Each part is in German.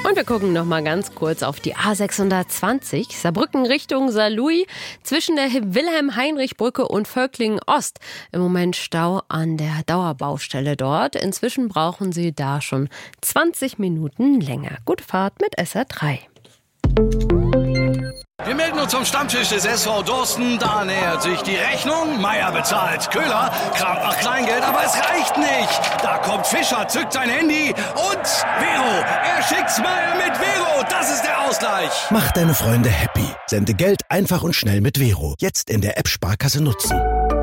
Und wir gucken noch mal ganz kurz auf die A620, Saarbrücken Richtung Saarlouis, zwischen der Wilhelm-Heinrich-Brücke und Völklingen-Ost. Im Moment Stau an der Dauerbaustelle dort. Inzwischen brauchen Sie da schon 20 Minuten länger. Gute Fahrt mit SR3. Wir melden uns zum Stammtisch des SV Dorsten. Da nähert sich die Rechnung. Meier bezahlt. Köhler kramt nach Kleingeld, aber es reicht nicht. Da kommt Fischer, zückt sein Handy und Vero. Er schickt's Meier mit Vero. Das ist der Ausgleich. Mach deine Freunde happy. Sende Geld einfach und schnell mit Vero. Jetzt in der App Sparkasse nutzen.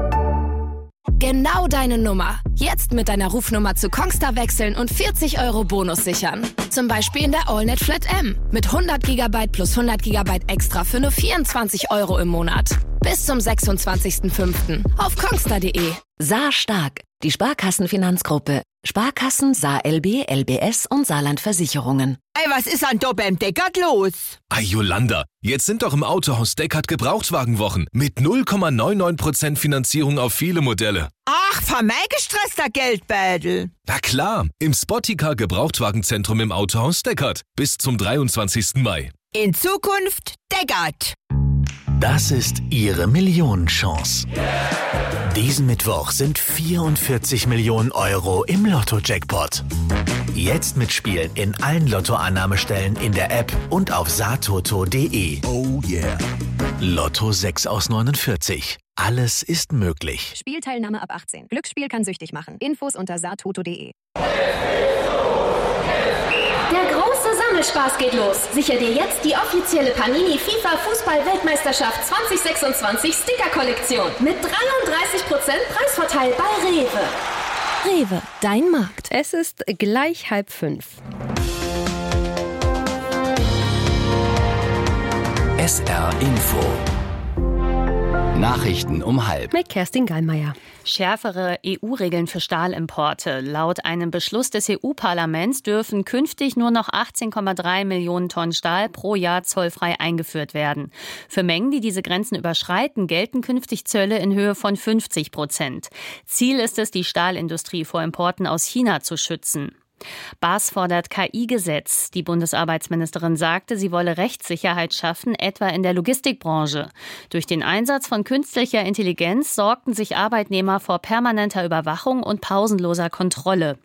Genau deine Nummer. Jetzt mit deiner Rufnummer zu Kongstar wechseln und 40 € Bonus sichern. Zum Beispiel in der AllNet Flat M. Mit 100 GB plus 100 GB extra für nur 24 € im Monat. Bis zum 26.05. auf kongstar.de. Saar Stark, die Sparkassenfinanzgruppe. Sparkassen, Saar LB, LBS und Saarland Versicherungen. Ey, was ist an da beim Deckard los? Ei, Jolanda, jetzt sind doch im Autohaus Deckard Gebrauchtwagenwochen mit 0,99% Finanzierung auf viele Modelle. Ach, von mein gestresster Geldbeutel. Na klar, im Spotticar Gebrauchtwagenzentrum im Autohaus Deckard bis zum 23. Mai. In Zukunft Deckard. Das ist Ihre Millionenchance. Diesen Mittwoch sind 44 Millionen € im Lotto-Jackpot. Jetzt mitspielen in allen Lottoannahmestellen in der App und auf saartoto.de. Oh yeah. Lotto 6 aus 49. Alles ist möglich. Spielteilnahme ab 18. Glücksspiel kann süchtig machen. Infos unter saartoto.de. Der große Sammelspaß geht los. Sichere dir jetzt die offizielle Panini FIFA Fußball-Weltmeisterschaft 2026 Sticker-Kollektion mit 33% Preisvorteil bei Rewe. Rewe, dein Markt. Es ist gleich 4:30. SR Info. Nachrichten um 12:30. Mit Kerstin Gallmeier. Schärfere EU-Regeln für Stahlimporte. Laut einem Beschluss des EU-Parlaments dürfen künftig nur noch 18,3 Millionen Tonnen Stahl pro Jahr zollfrei eingeführt werden. Für Mengen, die diese Grenzen überschreiten, gelten künftig Zölle in Höhe von 50%. Ziel ist es, die Stahlindustrie vor Importen aus China zu schützen. Baas fordert KI-Gesetz. Die Bundesarbeitsministerin sagte, sie wolle Rechtssicherheit schaffen, etwa in der Logistikbranche. Durch den Einsatz von künstlicher Intelligenz sorgten sich Arbeitnehmer vor permanenter Überwachung und pausenloser Kontrolle.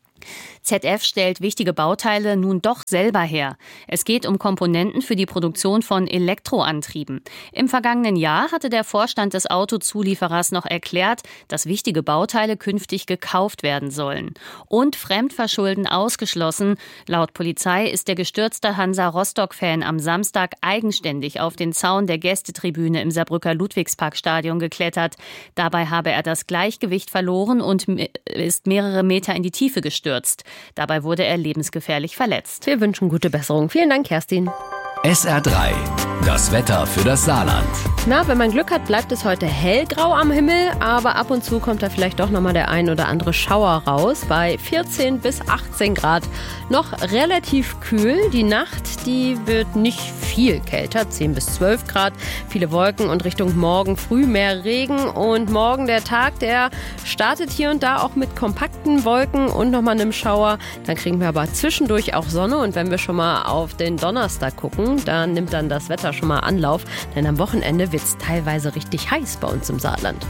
ZF stellt wichtige Bauteile nun doch selber her. Es geht um Komponenten für die Produktion von Elektroantrieben. Im vergangenen Jahr hatte der Vorstand des Autozulieferers noch erklärt, dass wichtige Bauteile künftig gekauft werden sollen. Und Fremdverschulden ausgeschlossen. Laut Polizei ist der gestürzte Hansa-Rostock-Fan am Samstag eigenständig auf den Zaun der Gästetribüne im Saarbrücker Ludwigsparkstadion geklettert. Dabei habe er das Gleichgewicht verloren und ist mehrere Meter in die Tiefe gestürzt. Dabei wurde er lebensgefährlich verletzt. Wir wünschen gute Besserung. Vielen Dank, Kerstin. SR3. Das Wetter für das Saarland. Na, wenn man Glück hat, bleibt es heute hellgrau am Himmel, aber ab und zu kommt da vielleicht doch nochmal der ein oder andere Schauer raus. Bei 14 bis 18 Grad noch relativ kühl. Die Nacht, die wird nicht viel kälter, 10 bis 12 Grad. Viele Wolken und Richtung morgen früh mehr Regen. Und morgen der Tag, der startet hier und da auch mit kompakten Wolken und nochmal einem Schauer. Dann kriegen wir aber zwischendurch auch Sonne. Und wenn wir schon mal auf den Donnerstag gucken, da nimmt dann das Wetter schon mal Anlauf, denn am Wochenende wird es teilweise richtig heiß bei uns im Saarland.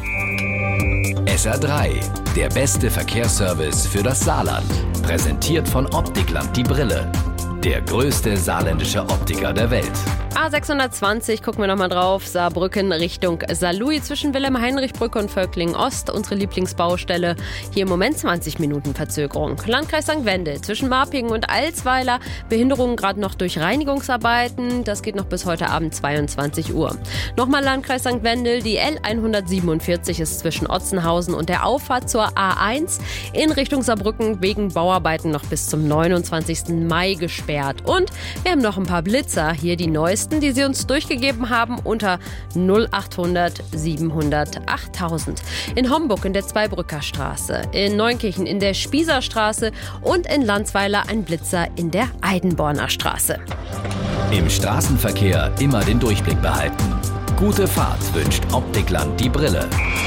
SR3, der beste Verkehrsservice für das Saarland. Präsentiert von Optikland die Brille. Der größte saarländische Optiker der Welt. A620, gucken wir nochmal drauf. Saarbrücken Richtung Saarlouis zwischen Wilhelm-Heinrich-Brücke und Völklingen-Ost. Unsere Lieblingsbaustelle. Hier im Moment 20 Minuten Verzögerung. Landkreis St. Wendel zwischen Marpingen und Alsweiler. Behinderungen gerade noch durch Reinigungsarbeiten. Das geht noch bis heute Abend 22 Uhr. Nochmal Landkreis St. Wendel. Die L147 ist zwischen Otzenhausen und der Auffahrt zur A1 in Richtung Saarbrücken wegen Bauarbeiten noch bis zum 29. Mai gesperrt. Und wir haben noch ein paar Blitzer. Hier die neuesten, die sie uns durchgegeben haben, unter 0800 700 8000. In Homburg in der Zweibrücker Straße, in Neunkirchen in der Spießer Straße und in Landsweiler ein Blitzer in der Eidenborner Straße. Im Straßenverkehr immer den Durchblick behalten. Gute Fahrt wünscht Optikland die Brille.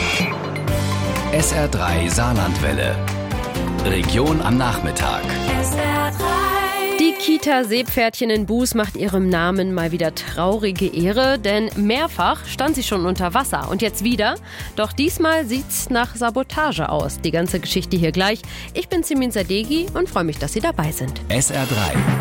SR3 Saarlandwelle. Region am Nachmittag. Die Nikita Seepferdchen in Buß macht ihrem Namen mal wieder traurige Ehre, denn mehrfach stand sie schon unter Wasser und jetzt wieder. Doch diesmal sieht's nach Sabotage aus. Die ganze Geschichte hier gleich. Ich bin Simin Sadeghi und freue mich, dass Sie dabei sind. SR3